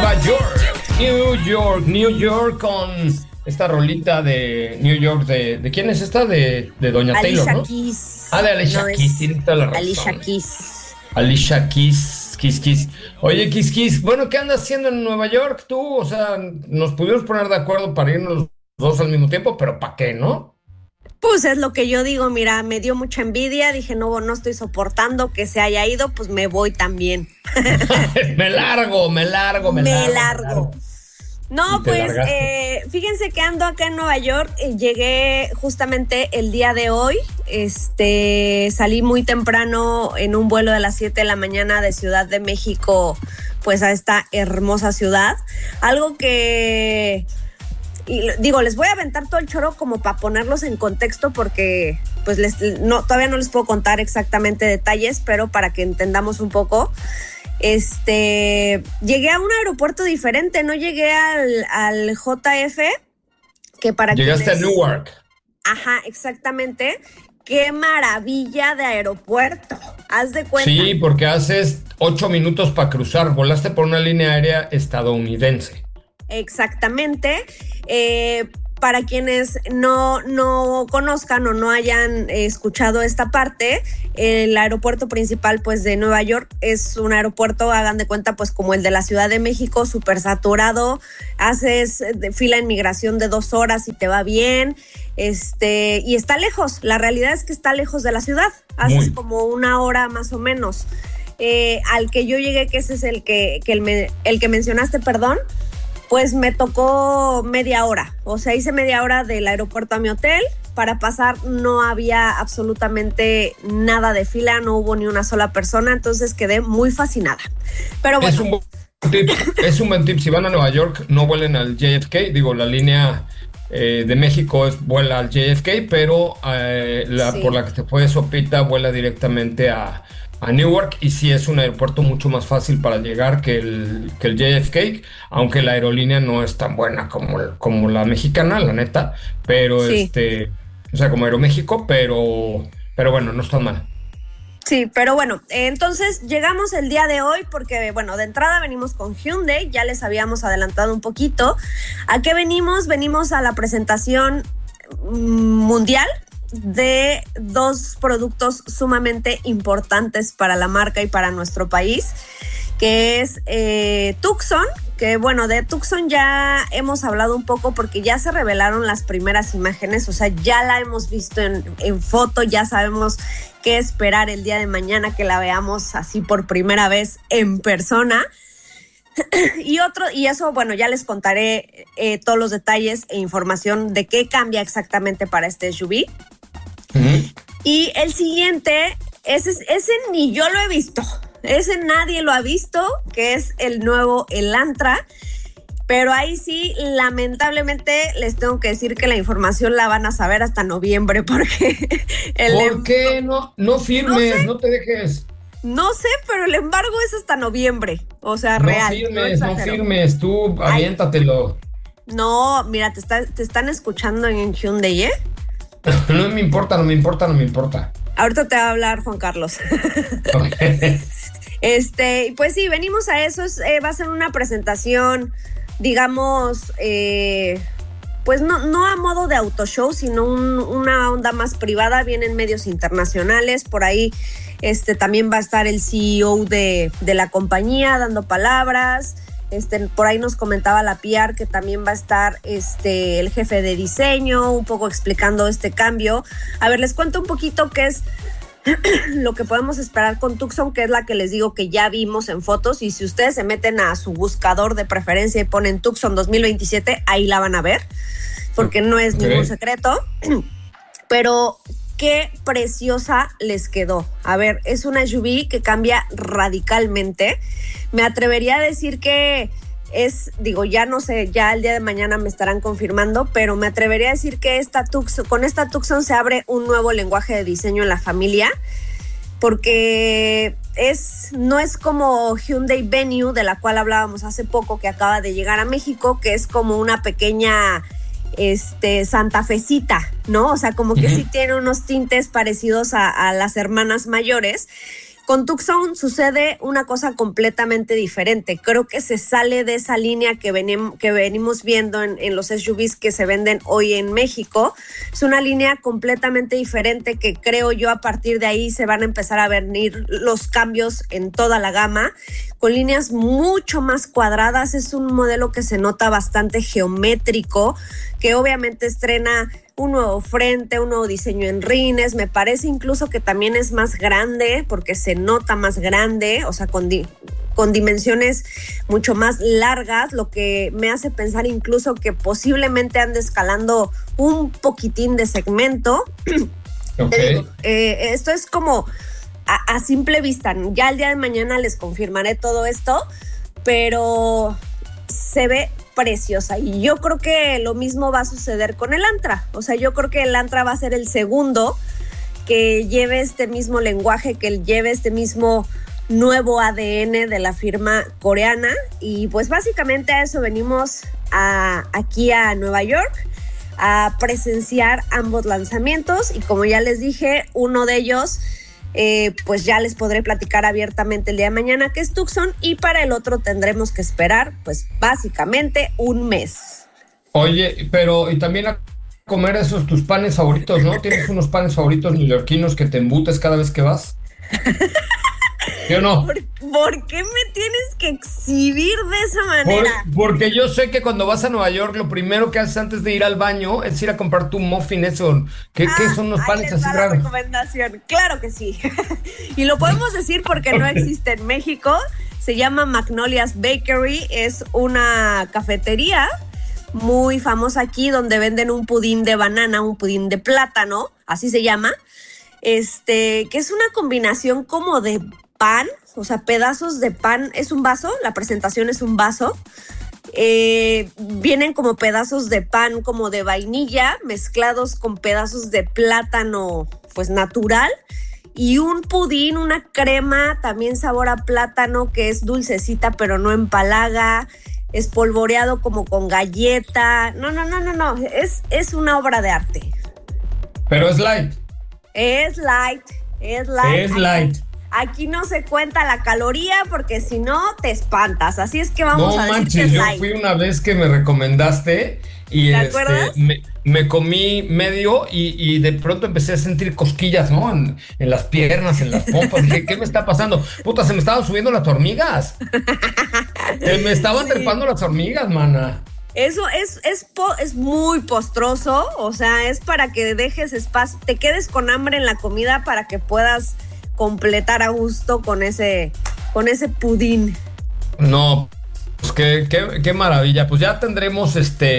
Nueva York, New York con esta rolita de New York de ¿quién es esta? De Doña Alicia Taylor, ¿no? Keys. De Alicia Keys, tienes toda la razón. Alicia Keys. Alicia Keys, Kiss. Oye, Kiss, bueno, ¿qué andas haciendo en Nueva York tú? O sea, nos pudimos poner de acuerdo para irnos los dos al mismo tiempo, pero ¿para qué, no? Pues es lo que yo digo, mira, me dio mucha envidia, dije, no estoy soportando que se haya ido, pues me voy también. Me largo. No, pues fíjense que ando acá en Nueva York, llegué justamente el día de hoy, salí muy temprano en un vuelo de las 7 de la mañana de Ciudad de México, pues a esta hermosa ciudad, algo que... Y digo, les voy a aventar todo el choro como para ponerlos en contexto porque pues todavía no les puedo contar exactamente detalles, pero para que entendamos un poco. Llegué a un aeropuerto diferente, no llegué al JF, que para llegaste a Newark. Ajá, exactamente. ¡Qué maravilla de aeropuerto! Haz de cuenta. Sí, porque haces 8 minutos para cruzar, volaste por una línea aérea estadounidense. Exactamente. Para quienes no conozcan o no hayan escuchado esta parte, el aeropuerto principal pues de Nueva York es un aeropuerto, hagan de cuenta pues como el de la Ciudad de México, súper saturado, haces fila en migración de 2 horas y te va bien, y está lejos, la realidad es que está lejos de la ciudad, haces como 1 hora más o menos. Al que yo llegué, que ese es el que mencionaste, perdón, pues me tocó media hora, o sea, hice media hora del aeropuerto a mi hotel. Para pasar no había absolutamente nada de fila, no hubo ni una sola persona, entonces quedé muy fascinada. Pero bueno. Es un buen tip, si van a Nueva York, no vuelen al JFK, digo, la línea de México vuela al JFK, pero por la que se fue Sopita vuela directamente a Newark, y sí es un aeropuerto mucho más fácil para llegar que el JFK, aunque la aerolínea no es tan buena como la mexicana, la neta, pero sí. O sea, como Aeroméxico, pero bueno, no está mal. Sí, pero bueno, entonces llegamos el día de hoy porque, bueno, de entrada venimos con Hyundai, ya les habíamos adelantado un poquito. ¿A qué venimos? Venimos a la presentación mundial de 2 productos sumamente importantes para la marca y para nuestro país, que es Tucson, que bueno, de Tucson ya hemos hablado un poco porque ya se revelaron las primeras imágenes, o sea, ya la hemos visto en foto, ya sabemos qué esperar el día de mañana que la veamos así por primera vez en persona. Y eso, bueno, ya les contaré todos los detalles e información de qué cambia exactamente para este SUV. Y el siguiente, ese ni yo lo he visto, ese nadie lo ha visto, que es el nuevo Elantra, pero ahí sí, lamentablemente les tengo que decir que la información la van a saber hasta noviembre, porque ¿Por qué? No firmes, no te dejes. No sé, pero el embargo es hasta noviembre, o sea, real. No firmes, tú aviéntatelo. No, mira, te están escuchando en Hyundai, ¿eh? No me importa. Ahorita te va a hablar Juan Carlos. Okay. Pues sí, venimos a eso. Va a ser una presentación, digamos, pues no a modo de autoshow, sino una onda más privada. Vienen medios internacionales, por ahí también va a estar el CEO de la compañía dando palabras. Por ahí nos comentaba la PR que también va a estar el jefe de diseño, un poco explicando este cambio. A ver, les cuento un poquito qué es lo que podemos esperar con Tucson, que es la que les digo que ya vimos en fotos, y si ustedes se meten a su buscador de preferencia y ponen Tucson 2027, ahí la van a ver, porque no es ningún secreto. Pero qué preciosa les quedó. A ver, es una SUV que cambia radicalmente. Me atrevería a decir que ya no sé, ya el día de mañana me estarán confirmando, pero me atrevería a decir que con esta Tucson se abre un nuevo lenguaje de diseño en la familia, porque no es como Hyundai Venue, de la cual hablábamos hace poco, que acaba de llegar a México, que es como una pequeña santafecita, ¿no? O sea, como que sí tiene unos tintes parecidos a las hermanas mayores. Con Tucson sucede una cosa completamente diferente. Creo que se sale de esa línea que venimos viendo en los SUVs que se venden hoy en México. Es una línea completamente diferente que creo yo a partir de ahí se van a empezar a venir los cambios en toda la gama, con líneas mucho más cuadradas. Es un modelo que se nota bastante geométrico, que obviamente estrena un nuevo frente, un nuevo diseño en rines. Me parece incluso que también es más grande porque se nota más grande, o sea, con dimensiones mucho más largas, lo que me hace pensar incluso que posiblemente ande escalando un poquitín de segmento. Okay. Esto es como a simple vista. Ya el día de mañana les confirmaré todo esto, pero se ve preciosa y yo creo que lo mismo va a suceder con el Antra. O sea, yo creo que el Antra va a ser el segundo que lleve este mismo lenguaje, que lleve este mismo nuevo ADN de la firma coreana, y pues básicamente a eso venimos aquí a Nueva York a presenciar ambos lanzamientos, y como ya les dije, uno de ellos pues ya les podré platicar abiertamente el día de mañana, que es Tucson, y para el otro tendremos que esperar pues básicamente un mes. Oye, pero y también a comer esos tus panes favoritos, ¿no? ¿Tienes unos panes favoritos neoyorquinos que te embutes cada vez que vas? ¿Sí o no? ¿Por qué me tienes que exhibir de esa manera? Porque yo sé que cuando vas a Nueva York, lo primero que haces antes de ir al baño es ir a comprar tu muffin, eso. ¿Qué son los panes así raros? Recomendación. Claro que sí. Y lo podemos decir porque no existe en México. Se llama Magnolia's Bakery. Es una cafetería muy famosa aquí donde venden un pudín de banana, un pudín de plátano, así se llama. Que es una combinación como de pan, o sea, pedazos de pan. Es un vaso, la presentación es un vaso. Vienen como pedazos de pan como de vainilla mezclados con pedazos de plátano pues natural, y un pudín, una crema también sabor a plátano que es dulcecita pero no empalaga, espolvoreado como con galleta. No, es una obra de arte. Pero es light. Es light. Aquí no se cuenta la caloría porque si no te espantas. Así es que vamos a decir que es light. Yo fui una vez que me recomendaste y ¿te acuerdas? Me comí medio y de pronto empecé a sentir cosquillas, ¿no? En las piernas, en las pompas. Dije, ¿qué me está pasando? Puta, se me estaban subiendo las hormigas. Me estaban trepando las hormigas, mana. Eso es muy postroso, o sea, es para que dejes espacio, te quedes con hambre en la comida para que puedas completar a gusto con ese pudín. No, pues qué maravilla. Pues ya tendremos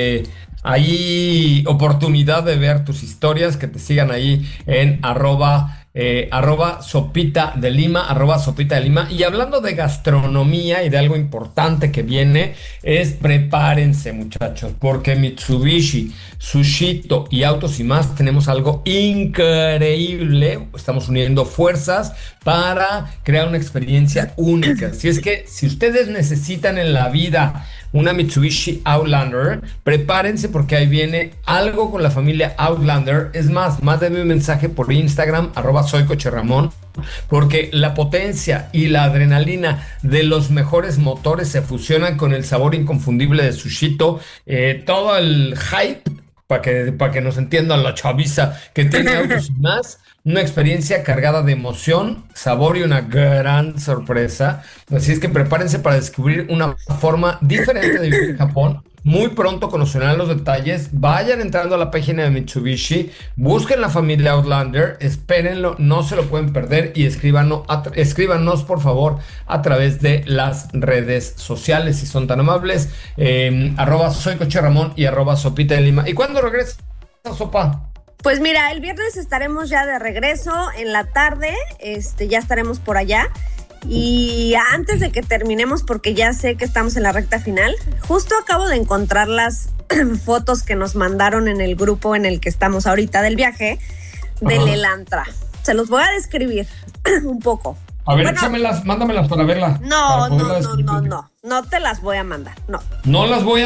ahí oportunidad de ver tus historias, que te sigan ahí en arroba Sopita de Lima, Sopita de Lima. Y hablando de gastronomía y de algo importante que viene, prepárense, muchachos, porque Mitsubishi, Sushito y Autos y Más tenemos algo increíble. Estamos uniendo fuerzas para crear una experiencia única. Así es que si ustedes necesitan en la vida una Mitsubishi Outlander, prepárense porque ahí viene algo con la familia Outlander. Es más, mándenme un mensaje por Instagram, @soycocherramón, porque la potencia y la adrenalina de los mejores motores se fusionan con el sabor inconfundible de Sushito. Todo el hype, para que nos entiendan la chaviza que tiene Autos y Más. Una experiencia cargada de emoción, sabor y una gran sorpresa. Así es que prepárense para descubrir una forma diferente de vivir en Japón. Muy pronto conocerán los detalles. Vayan entrando a la página de Mitsubishi, busquen la familia Outlander, espérenlo, no se lo pueden perder, y escríbanos por favor a través de las redes sociales, si son tan amables, @soycocherramón y @sopita de Lima. ¿Y cuándo regresa, Sopa? Pues mira, el viernes estaremos ya de regreso en la tarde, ya estaremos por allá. Y antes de que terminemos, porque ya sé que estamos en la recta final, justo acabo de encontrar las fotos que nos mandaron en el grupo en el que estamos ahorita del viaje del Elantra. Se los voy a describir un poco. A ver, échamelas, mándamelas para verla. No te las voy a mandar, no. No las voy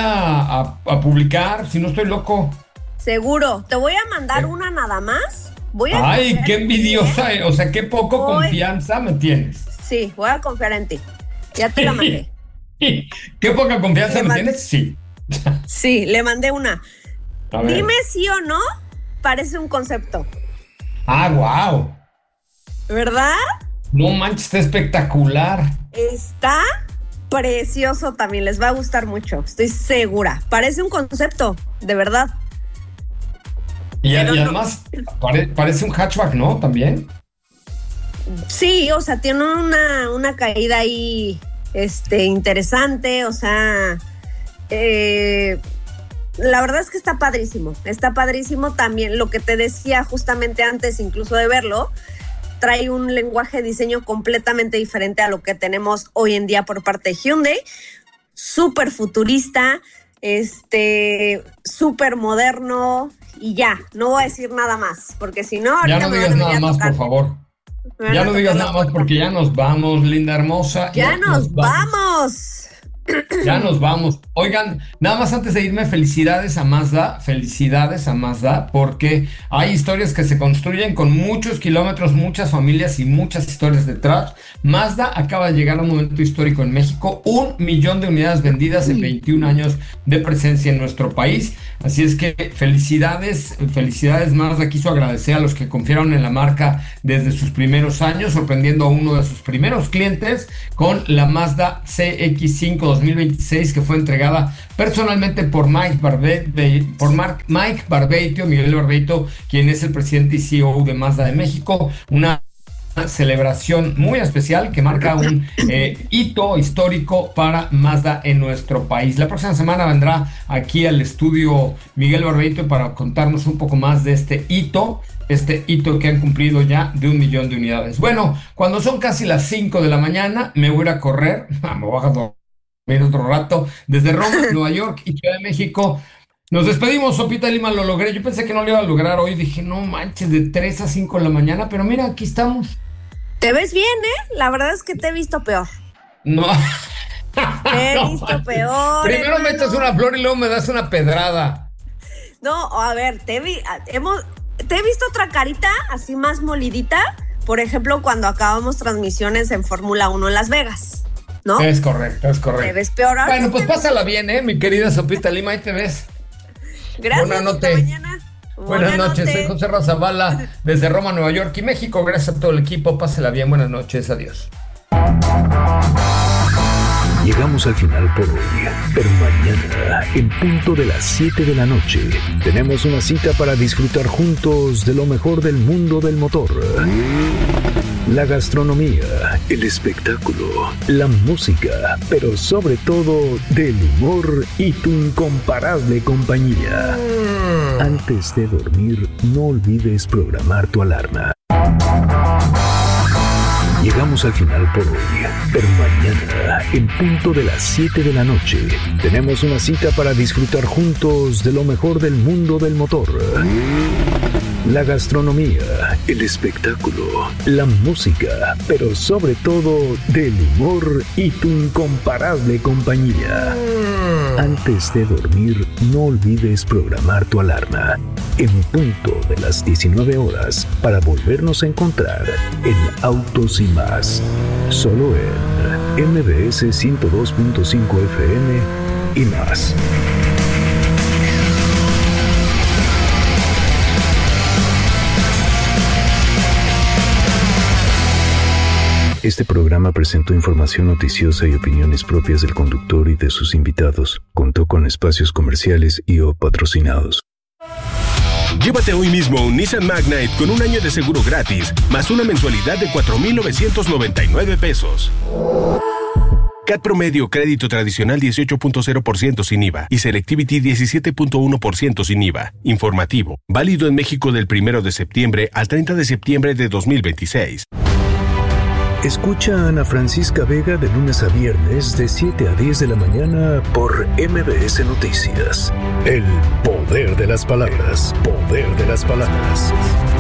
a publicar, si no estoy loco. Seguro, te voy a mandar una nada más Ay, qué envidiosa, o sea, qué poco confianza me tienes. Sí, voy a confiar en ti. Ya te la mandé. ¿Qué poca confianza me tienes? Sí. Sí, le mandé una. Dime sí o no, parece un concepto. Wow. ¿Verdad? No manches, está espectacular. Está precioso también, les va a gustar mucho, estoy segura. Parece un concepto, de verdad. Y además, parece un hatchback, ¿no? También. Sí, o sea, tiene una caída ahí interesante, o sea, la verdad es que está padrísimo también, lo que te decía justamente antes incluso de verlo, trae un lenguaje de diseño completamente diferente a lo que tenemos hoy en día por parte de Hyundai, súper futurista, súper moderno, y ya, no voy a decir nada más, porque si no... Ya no digas nada más, por favor. Ya no digas nada más porque ya nos vamos, linda hermosa. Ya nos vamos. Ya nos vamos. Oigan, nada más antes de irme, felicidades a Mazda, porque hay historias que se construyen con muchos kilómetros, muchas familias y muchas historias detrás. Mazda acaba de llegar a un momento histórico en México, 1 millón de unidades vendidas en 21 años de presencia en nuestro país. Así es que felicidades Mazda. Quiso agradecer a los que confiaron en la marca desde sus primeros años, sorprendiendo a uno de sus primeros clientes con la Mazda CX-5 2026, que fue entregada personalmente por Mike Barbeito, Miguel Barbeito, quien es el presidente y CEO de Mazda de México. Una celebración muy especial que marca un hito histórico para Mazda en nuestro país. La próxima semana vendrá aquí al estudio Miguel Barbeito para contarnos un poco más de este hito que han cumplido ya de 1 millón de unidades. Bueno, cuando son casi las 5 de la mañana, me voy a correr, me voy a dormir otro rato, desde Roma, Nueva York y Ciudad de México. Nos despedimos, Sopita Lima, lo logré. Yo pensé que no lo iba a lograr hoy, dije, no manches, de 3 a 5 de la mañana, pero mira, aquí estamos. Te ves bien, La verdad es que te he visto peor. No. Te he visto peor. Primero me echas una flor y luego me das una pedrada. No, a ver, te he visto otra carita, así más molidita, por ejemplo, cuando acabamos transmisiones en Fórmula 1 en Las Vegas. ¿No? Es correcto. Te ves peor. Bueno, pues pásala bien, mi querida Sopita Lima, ahí te ves. Gracias, buenas noches. Buenas noches, soy José Razabala desde Roma, Nueva York y México. Gracias a todo el equipo, pásala bien, buenas noches, adiós. Llegamos al final por hoy, pero mañana, en punto de las 7 de la noche, tenemos una cita para disfrutar juntos de lo mejor del mundo del motor. La gastronomía, el espectáculo, la música, pero sobre todo del humor y tu incomparable compañía. Antes de dormir, no olvides programar tu alarma. Llegamos al final por hoy, pero mañana, en punto de las 7 de la noche, tenemos una cita para disfrutar juntos de lo mejor del mundo del motor. La gastronomía, el espectáculo, la música, pero sobre todo del humor y tu incomparable compañía. Antes de dormir, no olvides programar tu alarma en punto de las 19 horas para volvernos a encontrar en Autos y Más, solo en MBS 102.5 FM y más. Este programa presentó información noticiosa y opiniones propias del conductor y de sus invitados. Contó con espacios comerciales y o patrocinados. Llévate hoy mismo un Nissan Magnite con un año de seguro gratis, más una mensualidad de 4,999 pesos. CAT promedio, crédito tradicional 18.0% sin IVA y Selectivity 17.1% sin IVA. Informativo, válido en México del 1 de septiembre al 30 de septiembre de 2026. Escucha a Ana Francisca Vega de lunes a viernes de 7 a 10 de la mañana por MBS Noticias. El poder de las palabras. Poder de las palabras.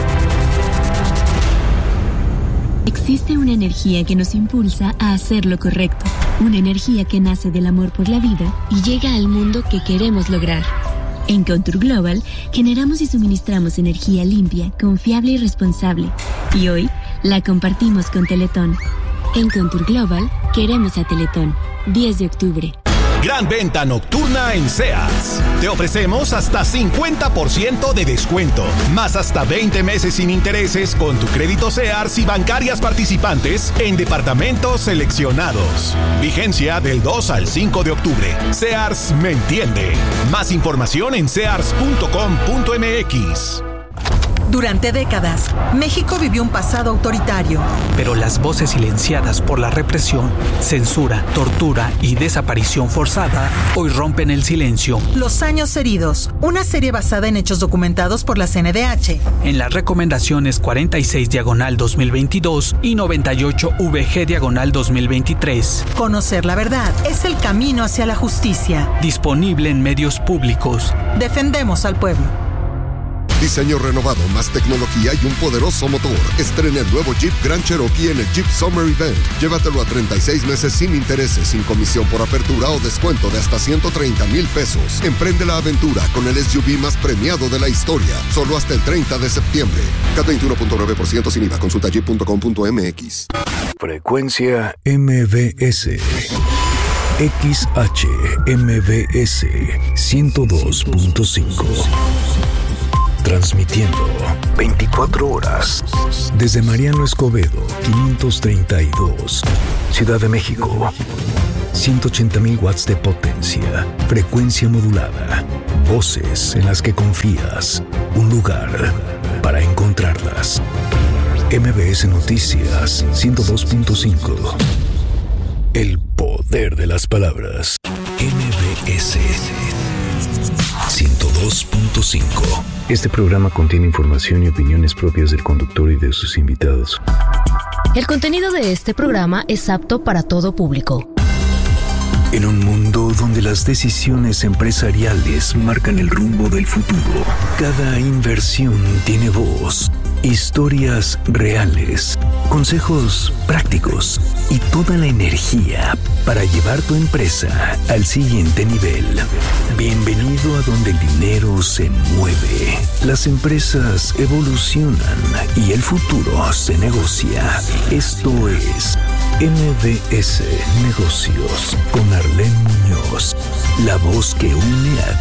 Existe una energía que nos impulsa a hacer lo correcto. Una energía que nace del amor por la vida y llega al mundo que queremos lograr. En Contour Global, generamos y suministramos energía limpia, confiable y responsable. Y hoy, la compartimos con Teletón. En Contour Global, queremos a Teletón. 10 de octubre. Gran venta nocturna en Sears. Te ofrecemos hasta 50% de descuento, más hasta 20 meses sin intereses con tu crédito Sears y bancarias participantes en departamentos seleccionados. Vigencia del 2 al 5 de octubre. Sears me entiende. Más información en sears.com.mx. Durante décadas, México vivió un pasado autoritario. Pero las voces silenciadas por la represión, censura, tortura y desaparición forzada hoy rompen el silencio. Los años heridos, una serie basada en hechos documentados por la CNDH. En las recomendaciones 46/2022 y 98VG/2023. Conocer la verdad es el camino hacia la justicia. Disponible en medios públicos. Defendemos al pueblo. Diseño renovado, más tecnología y un poderoso motor. Estrena el nuevo Jeep Grand Cherokee en el Jeep Summer Event. Llévatelo a 36 meses sin intereses, sin comisión por apertura o descuento de hasta 130,000 pesos. Emprende la aventura con el SUV más premiado de la historia. Solo hasta el 30 de septiembre. CAT 21.9% sin IVA. Consulta jeep.com.mx. Frecuencia MBS. XHMBS 102.5. Transmitiendo 24 horas desde Mariano Escobedo, 532, Ciudad de México. 180,000 watts de potencia, frecuencia modulada, voces en las que confías, un lugar para encontrarlas. MBS Noticias 102.5. El poder de las palabras. MBS 102.5. Este programa contiene información y opiniones propias del conductor y de sus invitados. El contenido de este programa es apto para todo público. En un mundo donde las decisiones empresariales marcan el rumbo del futuro, cada inversión tiene voz, historias reales, consejos prácticos y toda la energía para llevar tu empresa al siguiente nivel. Bienvenido a donde el dinero se mueve, las empresas evolucionan y el futuro se negocia. Esto es MBS Negocios con Arlene Muñoz, la voz que une a